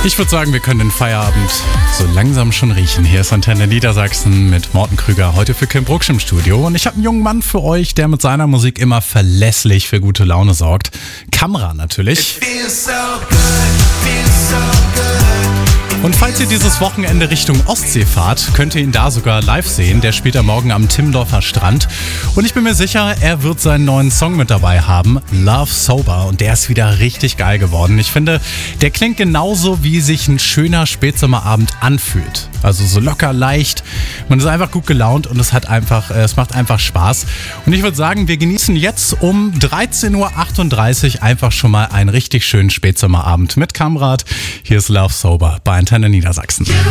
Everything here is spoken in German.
Ich würde sagen, wir können den Feierabend so langsam schon riechen. Hier ist Antenne Niedersachsen mit Morten Krüger, heute für Kim Brucksch im Studio. Und ich habe einen jungen Mann für euch, der mit seiner Musik immer verlässlich für gute Laune sorgt. Kamra natürlich. Und falls ihr dieses Wochenende Richtung Ostsee fahrt, könnt ihr ihn da sogar live sehen. Der spielt am Morgen am Timmendorfer Strand. Und ich bin mir sicher, er wird seinen neuen Song mit dabei haben, Love Sober. Und der ist wieder richtig geil geworden. Ich finde, der klingt genauso, wie sich ein schöner Spätsommerabend anfühlt. Also so locker, leicht. Man ist einfach gut gelaunt und es macht einfach Spaß. Und ich würde sagen, wir genießen jetzt um 13.38 Uhr einfach schon mal einen richtig schönen Spätsommerabend mit Kamrat. Hier ist Love Sober bei Antenne Niedersachsen.